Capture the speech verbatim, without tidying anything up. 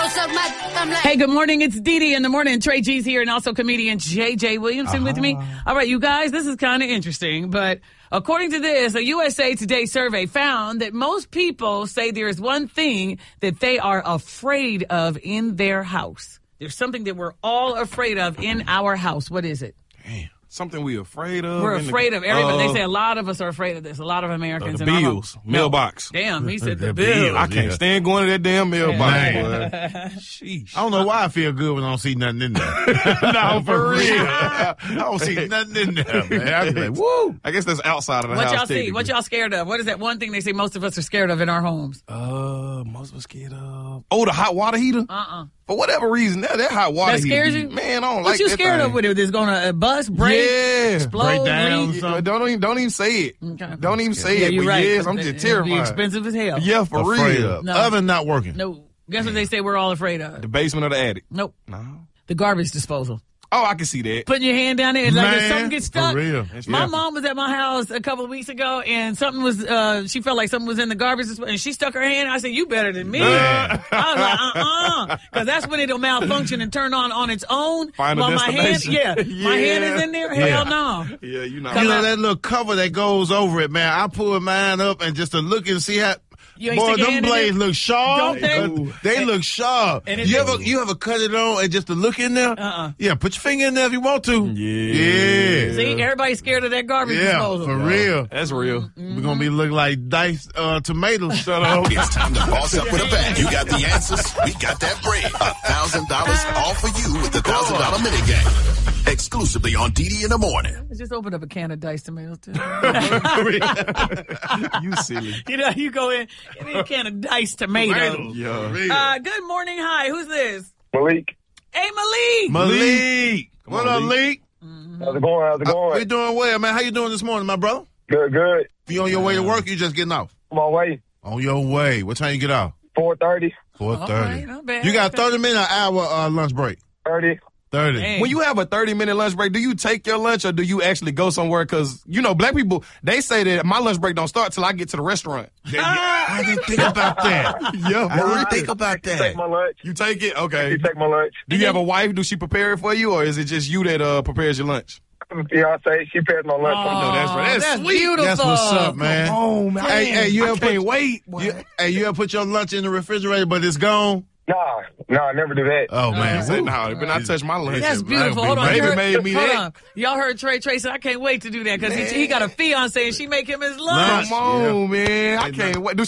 Hey, good morning. It's Dee Dee in the morning. Trey G's here and also comedian J J Williamson uh-huh. with me. All right, you guys, this is kind of interesting, but according to this, a U S A Today survey found that most people say there is one thing that they are afraid of in their house. There's something that we're all afraid of in our house. What is it? Damn. Something we're afraid of. We're afraid the, of everybody. Uh, they say a lot of us are afraid of this. A lot of Americans. Uh, the in bills. Our mailbox. No. Damn, he said the, the bills. bills. I can't yeah. stand going to that damn mailbox. Man. Sheesh. I don't know why I feel good when I don't see nothing in there. No, for real. I don't see nothing in there, man. I be like, woo. I guess that's outside of the what house. What y'all see? What y'all scared of? What is that one thing they say most of us are scared of in our homes? Uh, most of us scared of. Oh, the hot water heater? Uh-uh. For whatever reason, that, that hot water that heater. That scares you? Man, I don't what like that What you scared thing. of with it? It's going to uh, bust, break, yeah. explode, break down, leak? Yeah, don't, even, don't even say it. Okay. Don't even say yeah, it. You're But right, yes, I'm just it, terrified. It'd be expensive as hell. Yeah, for afraid real. Of. No. Oven not working. No. Guess what they say we're all afraid of? The basement or the attic? Nope. No. The garbage disposal. Oh, I can see that. Putting your hand down there and like if something gets stuck. For real. My mom was at my house a couple of weeks ago and something was, uh, she felt like something was in the garbage and she stuck her hand. I said, you better than me. Yeah. I was like, uh-uh. Because that's when it'll malfunction and turn on on its own. Final While my hand, destination. yeah, Yeah. my hand is in there. Hell Yeah. no. Yeah, you know. You know that little cover that goes over it, man. I pull mine up and just to look and see how. You ain't Boy, stick your them hand in blades there? look sharp. Don't they? They And- look sharp. and it's- You ever you ever cut it on and just to look in there? Uh-uh. Yeah, put your finger in there if you want to. Yeah. Yeah. See, everybody's scared of that garbage Yeah, disposal. for real. That's real. Mm-hmm. We're gonna be looking like diced uh, tomatoes. Shut up. It's time to boss up with a bag. You got the answers. We got that bread. A thousand dollars all for you with the thousand dollar mini game. Exclusively on D D in the morning. Let's just open up a can of diced tomatoes, too. You silly. You know, you go in, give me a can of diced tomatoes. Tomatoes. Yeah. For real. Uh, good morning. Hi. Who's this? Malik, Hey, Malik. Malik. Come What on, up, Lee. Leak? how's it going? How's it Uh, going? we doing well, man. How you doing this morning, my brother? Good, good. You on your way to work? You just getting off? On my way. On your way. What time you get off? four thirty, Four All thirty. right, not bad. You got Okay. thirty minute or hour uh, lunch break? thirty. Thirty. Dang. When you have a thirty minute lunch break, do you take your lunch or do you actually go somewhere? Because, you know, black people, they say that my lunch break don't start till I get to the restaurant. I didn't think about that. Yeah, I didn't think about Take that. my lunch. You take it? Okay. You take my lunch. Do you have a wife? Do she prepare it for you or is it just you that uh, prepares your lunch? Fiance, she pays my lunch. Oh, No, that's right. That's that's sweet. beautiful. That's what's up, man. Oh, man. Hey, hey, you I ever can't put, wait. You, hey, you ever put your lunch in the refrigerator, but it's gone? Nah, nah, I never do that. Oh, man. Say, Woo. no, but I touch my lunch. That's That'd beautiful. be Hold on. great. You heard, Baby made me hold that. on. Y'all heard Trey Trey say, I can't wait to do that because he, he got a fiance and she make him his lunch. Lunch. Come on, Yeah. man. I can't wait. Do